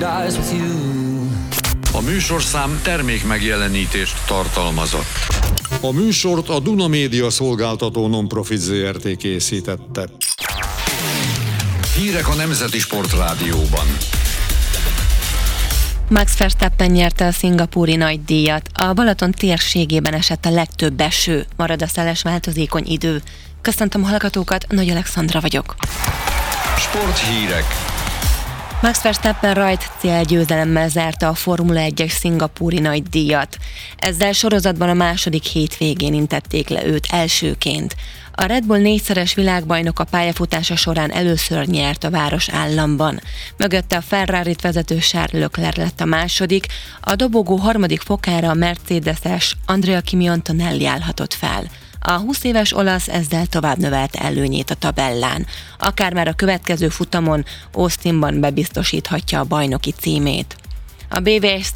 A műsorszám termék megjelenítést tartalmazott. A műsort a Duna Média szolgáltató non-profit Zrt. Készítette. Hírek a Nemzeti Sportrádióban. Max Verstappen nyerte a szingapúri nagydíjat. A Balaton térségében esett a legtöbb eső, marad a szeles változékony idő. Köszöntöm a hallgatókat, Nagy Alexandra vagyok. Sporthírek. Max Verstappen rajt célgyőzelemmel zárta a Formula 1-es szingapúri nagydíjat. Ezzel sorozatban a második hétvégén intették le őt elsőként. A Red Bull 4-szeres világbajnok a pályafutása során először nyert a városállamban. Mögötte a Ferrarit vezető Charles Leclerc lett a második, a dobogó harmadik fokára a Mercedes-es Andrea Kimi Antonelli állhatott fel. A 20 éves olasz ezzel tovább növelte előnyét a tabellán. Akár már a következő futamon Austinban bebiztosíthatja a bajnoki címét. A BVSC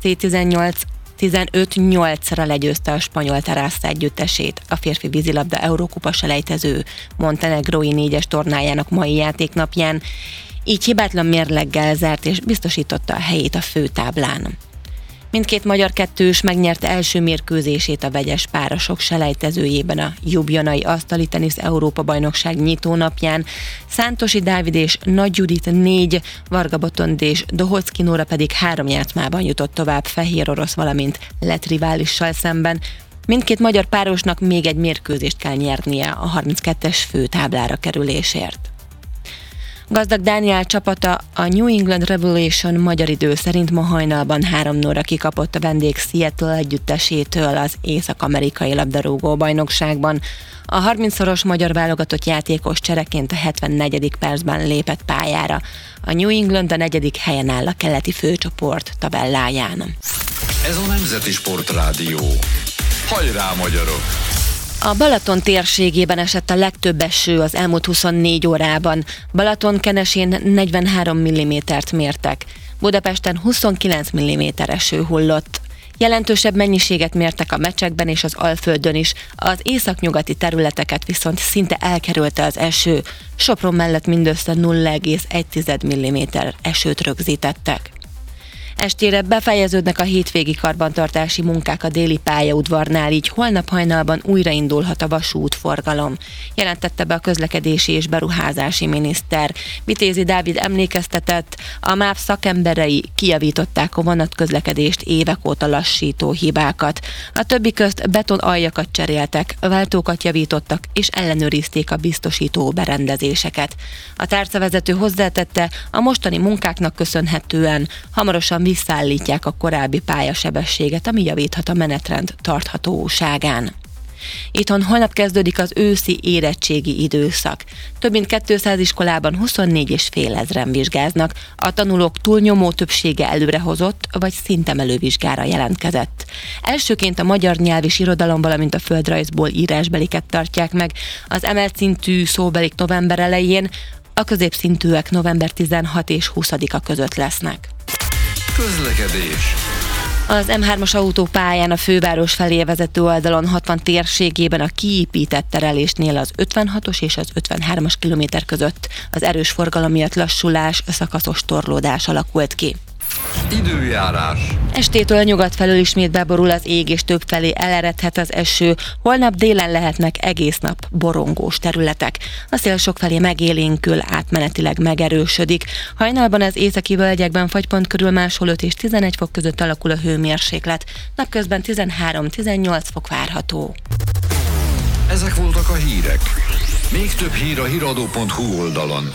15-8-ra legyőzte a spanyol Terrassa együttesét, a férfi vízilabda Eurókupa selejtező Montenegrói 4-es tornájának mai játéknapján, így hibátlan mérleggel zárt és biztosította a helyét a főtáblán. Mindkét magyar kettős megnyerte első mérkőzését a vegyes párosok selejtezőjében a Ljubljanai asztali tenisz Európa-bajnokság nyitónapján. Szántosi Dávid és Nagy Judit 4, Varga Botond és Dohocki Nóra pedig 3 játszmában jutott tovább fehér orosz, valamint lett riválissal szemben. Mindkét magyar párosnak még egy mérkőzést kell nyernie a 32-es főtáblára kerülésért. Gazdag Dániel csapata a New England Revolution magyar idő szerint ma hajnalban 3-0-ra kikapott a vendég Seattle együttesétől az észak-amerikai labdarúgó bajnokságban. A 30-szoros magyar válogatott játékos csereként a 74. percben lépett pályára. A New England a 4. helyen áll a keleti főcsoport tabelláján. Ez a Nemzeti Sportrádió. Hajrá, magyarok! A Balaton térségében esett a legtöbb eső az elmúlt 24 órában. Balatonkenesén 43 mm-t mértek. Budapesten 29 mm eső hullott. Jelentősebb mennyiséget mértek a Mecsekben és az Alföldön is, az északnyugati területeket viszont szinte elkerülte az eső. Sopron mellett mindössze 0,1 mm esőt rögzítettek. Estére befejeződnek a hétvégi karbantartási munkák a déli pályaudvarnál, így holnap hajnalban újraindulhat a vasútforgalom, jelentette be a közlekedési és beruházási miniszter. Vitézi Dávid emlékeztetett, a MÁV szakemberei kijavították a vonatközlekedést évek óta lassító hibákat. A többi közt betonaljakat cseréltek, váltókat javítottak és ellenőrizték a biztosító berendezéseket. A tárcavezető hozzátette, a mostani munkáknak köszönhetően hamarosan visszaállítják a korábbi pályasebességet, ami javíthat a menetrend tarthatóságán. Itthon holnap kezdődik az őszi érettségi időszak. Több mint 200 iskolában 24,5 ezren vizsgáznak. A tanulók túlnyomó többsége előrehozott vagy szintemelő vizsgára jelentkezett. Elsőként a magyar nyelv és irodalom, valamint a földrajzból írásbeliket tartják meg. Az emelt szintű szóbelik november elején, a középszintűek november 16 és 20-a között lesznek. Közlekedés. Az M3-as autópályán a főváros felé vezető oldalon 60 térségében a kiépített terelésnél az 56-os és az 53-as kilométer között az erős forgalom miatt lassulás, szakaszos torlódás alakult ki. Időjárás. Estétől nyugat felől ismét beborul az ég, és több felé eleredhet az eső. Holnap délen lehetnek egész nap borongós területek. A szél sokfelé megélénkül, átmenetileg megerősödik. Hajnalban az északi völgyekben fagypont körül máshol 5 és 11 fok között alakul a hőmérséklet. Napközben 13-18 fok várható. Ezek voltak a hírek. Még több hír a hiradó.hu oldalon.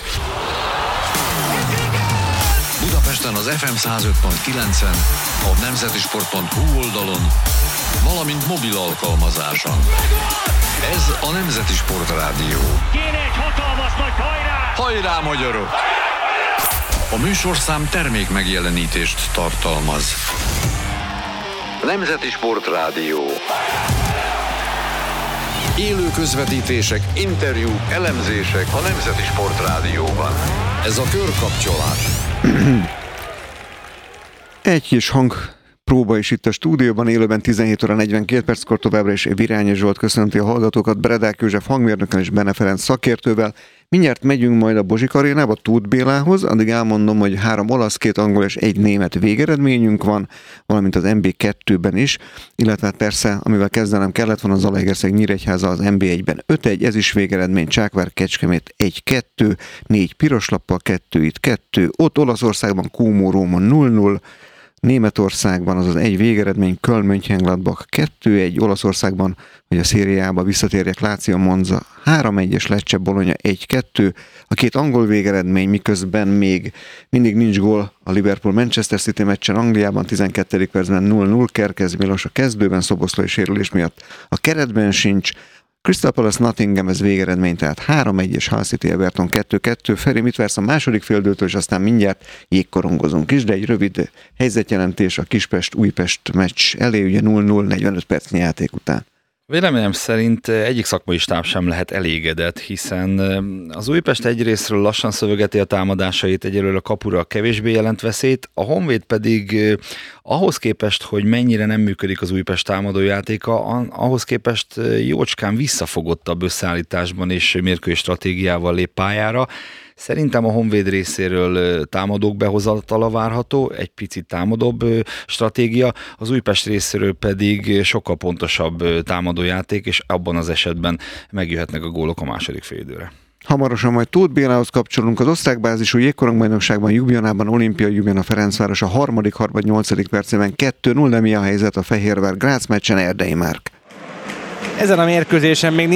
Budapesten az FM 105.9-en, a nemzetisport.hu oldalon, valamint mobil alkalmazáson. Ez a Nemzeti Sportrádió. Kéne egy hatalmas nagy hajrá! Hajrá, magyarok! A műsorszám termék megjelenítést tartalmaz. Nemzeti Sportrádió. Élő közvetítések, interjúk, elemzések a Nemzeti Sportrádióban. Ez a körkapcsolás. Egy kis hang próba is itt a stúdióban, élőben 17 óra 42 perckor továbbra is Virányi Zsolt köszönti a hallgatókat Bredák József hangmérnökkel és Bene Ferenc szakértővel. Mindjárt megyünk majd a Bozsik arénába Tóth Bélához, addig elmondom, hogy 3 olasz, 2 angol és 1 német végeredményünk van, valamint az MB2-ben is, illetve persze, amivel kezdenem kellett, van az Zalaegerszeg Nyíregyháza az MB1-ben 5-1, ez is végeredmény, Csákvár Kecskemét 1-2, 4 piros lappal, 2 itt 2, ott Olaszországban Como Róma 0-0, Németországban azaz 1 végeredmény, Köln Mönchengladbach 2-1, Olaszországban, hogy a szériába visszatérjek, Lazio Monza 3-1 és Lecce Bologna 1-2, a 2 angol végeredmény, miközben még mindig nincs gól a Liverpool Manchester City meccsen Angliában, 12. percben 0-0, Kerkez Milos a kezdőben szoboszlai sérülés miatt a keretben sincs, Crystal Palace Nottingham, ez végeredmény, tehát 3-1 és Hull City Everton 2-2. Feri, mit vársz a második féldőtől, és aztán mindjárt jégkorongozunk is, de egy rövid helyzetjelentés a Kispest-Újpest meccs elé, ugye 0-0, 45 percnyi játék után. Véleményem szerint egyik szakmai stáb sem lehet elégedett, hiszen az Újpest egyrészről lassan szövegeti a támadásait, egyelőre a kapura kevésbé jelent veszélyt, a Honvéd pedig ahhoz képest, hogy mennyire nem működik az Újpest támadójátéka, ahhoz képest jócskán visszafogottabb összeállításban és mérkőzés stratégiával lép pályára. Szerintem a Honvéd részéről támadók behozatala várható, egy picit támadóbb stratégia, az Újpest részéről pedig sokkal pontosabb támadójáték, és abban az esetben megjöhetnek a gólok a második félidőre. Hamarosan majd Tóth Bélához kapcsolunk. Az osztrákbázisú jégkorongbajnokságban Ljubljanában Olimpia Ljubljana Ferencváros a harmadik 8. percében 2-0, de mi a helyzet a Fehérvár Grác meccsen, Erdei Márk? Ezen a mérkőzésen még